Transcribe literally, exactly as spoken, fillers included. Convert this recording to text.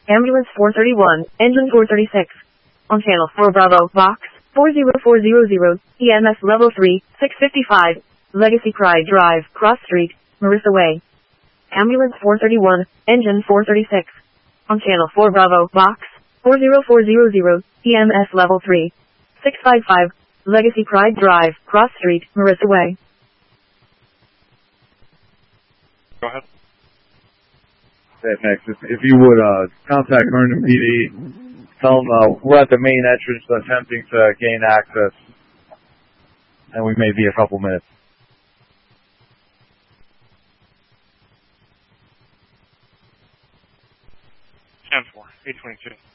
Ambulance four thirty-one, engine four thirty-six. On channel four Bravo, box four zero four zero zero, E M S level three, six fifty-five, Legacy Pride Drive, Cross Street, Marissa Way. Ambulance four thirty-one, engine four thirty-six. On channel four Bravo, box four zero four zero zero, E M S level three, six fifty-five, Legacy Pride Drive, Cross Street, Marissa Way. Go ahead. Hey, Max, if, if you would uh, contact Vernon P D, tell them uh, we're at the main entrance attempting to gain access, and we may be a couple minutes. ten four, eight twenty-two.